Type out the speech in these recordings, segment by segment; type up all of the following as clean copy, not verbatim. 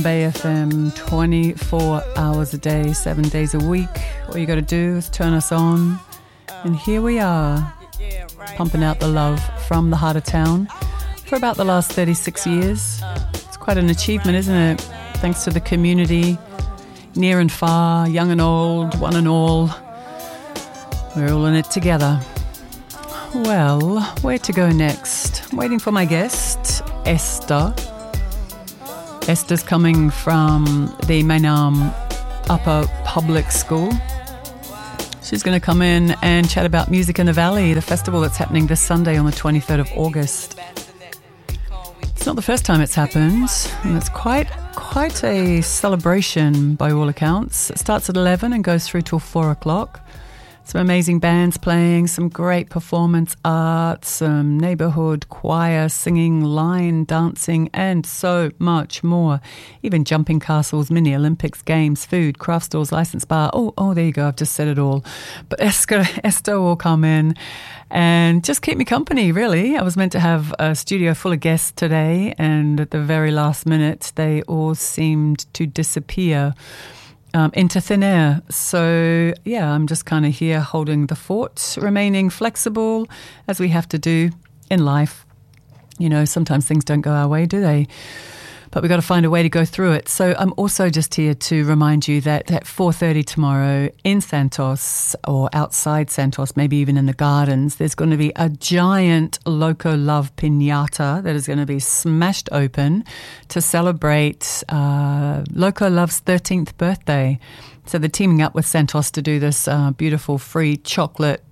Bay FM 24 hours a day, 7 days a week. All you got to do is turn us on. And here we are, pumping out the love from the heart of town for about the last 36 years. It's quite an achievement, isn't it? Thanks to the community, near and far, young and old, one and all. We're all in it together. Well, where to go next? I'm waiting for my guest, Esther. Esther's coming from the Mainam Upper Public School. She's going to come in and chat about Music in the Valley, the festival that's happening this Sunday on the 23rd of August. It's not the first time it's happened, and it's quite a celebration by all accounts. It starts at 11 and goes through till 4 o'clock. Some amazing bands playing, some great performance art, some neighbourhood choir singing, line dancing, and so much more. Even jumping castles, mini Olympics, games, food, craft stores, licensed bar. Oh, there you go. I've just said it all. But Esther will come in and just keep me company, really. I was meant to have a studio full of guests today, and at the very last minute, they all seemed to disappear into thin air. So, yeah, I'm just kind of here holding the fort, remaining flexible as we have to do in life. You know, sometimes things don't go our way, do they? But we've got to find a way to go through it. So I'm also just here to remind you that at 4:30 tomorrow in Santos, or outside Santos, maybe even in the gardens, there's going to be a giant Loco Love Piñata that is going to be smashed open to celebrate Loco Love's 13th birthday. So they're teaming up with Santos to do this beautiful free chocolate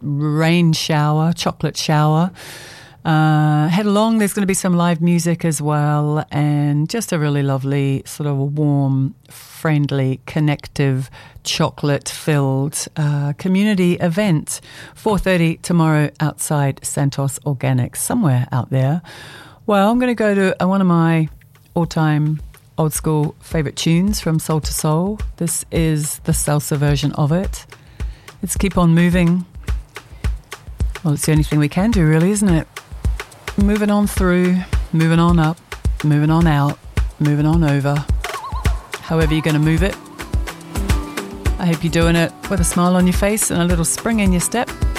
shower. Head along, there's going to be some live music as well, and just a really lovely, sort of warm, friendly, connective, chocolate-filled community event. 4:30 tomorrow outside Santos Organics, somewhere out there. Well, I'm going to go to one of my all-time old-school favourite tunes from Soul to Soul. This is the salsa version of it. It's Keep On Moving. Well, it's the only thing we can do, really, isn't it? Moving on through, moving on up, moving on out, moving on over. However you're going to move it. I hope you're doing it with a smile on your face and a little spring in your step.